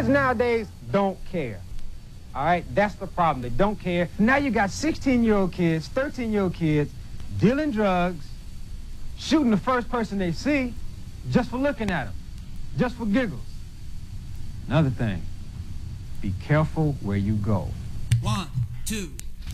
nowadays don't care. All right, that's the problem. They don't care. Now you got 16-year-old kids, 13-year-old kids dealing drugs, shooting the first person they see just for looking at them, just for giggles. Another thing, be careful where you go. 1, 2.